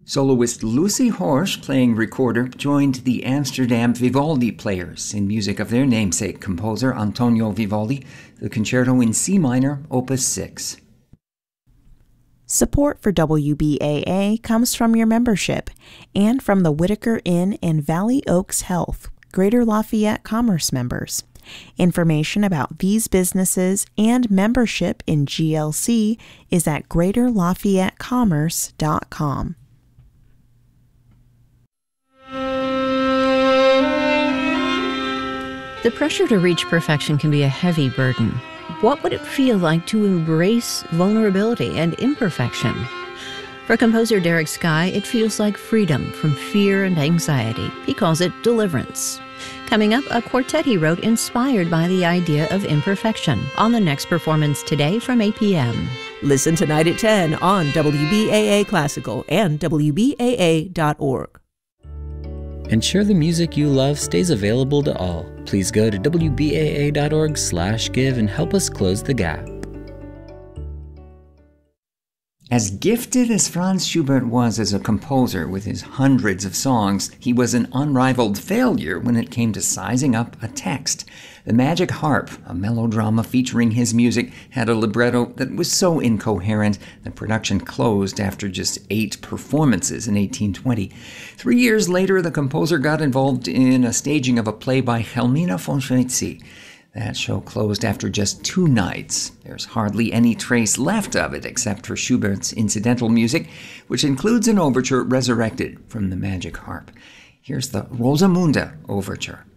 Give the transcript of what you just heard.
Soloist Lucy Horsch, playing recorder, joined the Amsterdam Vivaldi Players in music of their namesake composer Antonio Vivaldi, the Concerto in C minor, Opus 6. Support for WBAA comes from your membership and from the Whitaker Inn and Valley Oaks Health, Greater Lafayette Commerce members. Information about these businesses and membership in GLC is at greaterlafayettecommerce.com. The pressure to reach perfection can be a heavy burden. What would it feel like to embrace vulnerability and imperfection? For composer Derek Sky, it feels like freedom from fear and anxiety. He calls it deliverance. Coming up, a quartet he wrote inspired by the idea of imperfection on the next performance today from 8 p.m. Listen tonight at 10 on WBAA Classical and WBAA.org. Ensure the music you love stays available to all. Please go to WBAA.org/give and help us close the gap. As gifted as Franz Schubert was as a composer with his hundreds of songs, he was an unrivaled failure when it came to sizing up a text. The Magic Harp, a melodrama featuring his music, had a libretto that was so incoherent that production closed after just 8 performances in 1820. 3 years later, the composer got involved in a staging of a play by Helmina von Schweetzy. That show closed after just 2 nights. There's hardly any trace left of it except for Schubert's incidental music, which includes an overture resurrected from the Magic Harp. Here's the Rosamunde Overture.